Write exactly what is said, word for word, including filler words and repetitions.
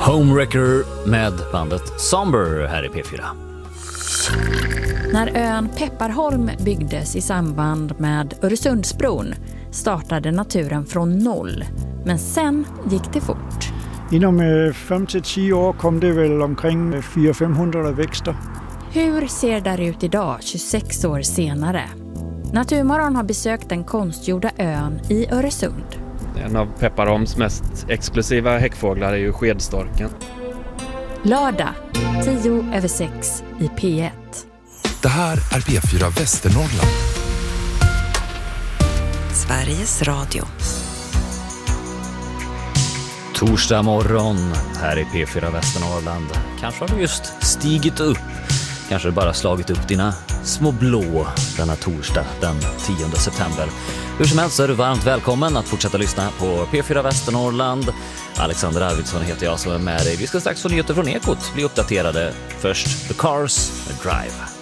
Homewrecker med bandet Somber här i P fyra. När ön Pepparholm byggdes i samband med Öresundsbron startade naturen från noll. Men sen gick det fort. Inom fem till tio år kom det väl omkring fyra till femhundra växter. Hur ser det ut idag, tjugosex år senare? Naturmorgon har besökt den konstgjorda ön i Öresund. En av Pepparholms mest exklusiva häckfåglar är ju skedstorken. Lördag, tio över sex i P ett. Det här är P fyra Västernorrland. Sveriges Radio. Torsdag morgon här i P fyra Västernorrland. Kanske har du just stigit upp. Kanske bara slagit upp dina små blå denna torsdag den tionde september. Hur som helst så är du varmt välkommen att fortsätta lyssna på P fyra Västernorrland. Alexander Arvidsson heter jag som är med dig. Vi ska strax få nyheter från Ekot bli uppdaterade. Först The Cars med Drive.